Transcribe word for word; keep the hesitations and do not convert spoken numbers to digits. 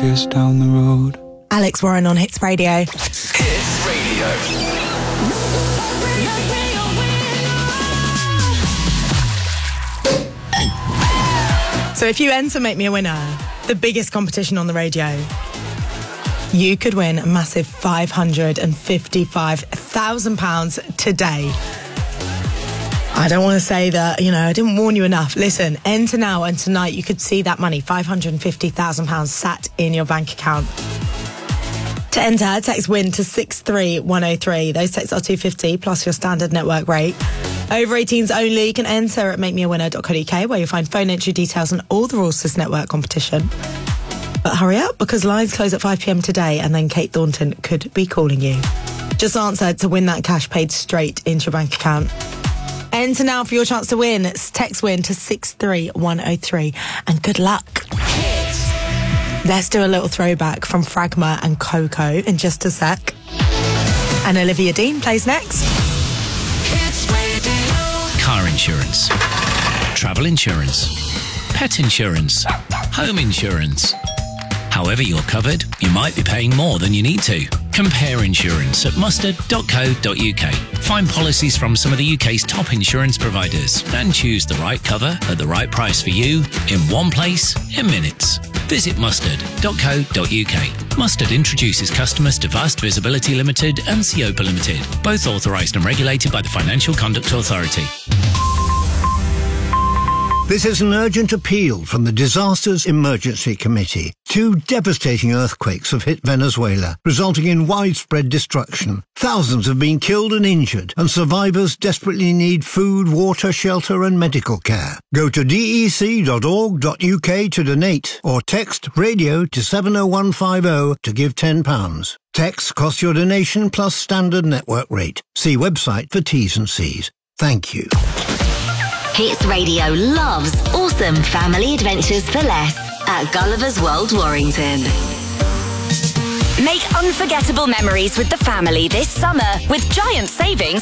obvious down the road. Alex Warren on Hits Radio. Hits Radio. So if you enter Make Me a Winner, the biggest competition on the radio, you could win a massive five hundred fifty-five thousand pounds today. I don't want to say that, you know, I didn't warn you enough. Listen, enter now and tonight you could see that money, five hundred fifty thousand pounds sat in your bank account. To enter, text WIN to six three one oh three. Those texts are two hundred fifty plus your standard network rate. Over eighteens only. You can enter at make me a winner dot co dot uk where you'll find phone entry details and all the rules to this network competition. But hurry up because lines close at five p.m. today and then Kate Thornton could be calling you. Just answer to win that cash paid straight into your bank account. Enter now for your chance to win. Text WIN to six three one oh three and good luck. Hits. Let's do a little throwback from Fragma and Coco in just a sec. And Olivia Dean plays next. Hits Radio. Car insurance, travel insurance, pet insurance, home insurance. However you're covered, you might be paying more than you need to. Compare insurance at mustard dot co dot uk. Find policies from some of the U K's top insurance providers and choose the right cover at the right price for you in one place in minutes. Visit mustard dot co dot uk. Mustard introduces customers to Vast Visibility Limited and Siopa Limited, both authorised and regulated by the Financial Conduct Authority. This is an urgent appeal from the Disasters Emergency Committee. Two devastating earthquakes have hit Venezuela, resulting in widespread destruction. Thousands have been killed and injured, and survivors desperately need food, water, shelter and medical care. Go to d e c dot org dot u k to donate, or text radio to seven oh one five oh to give ten pounds. Text costs your donation plus standard network rate. See website for T's and C's. Thank you. Hits Radio loves awesome family adventures for less at Gulliver's World Warrington. Make unforgettable memories with the family this summer with giant savings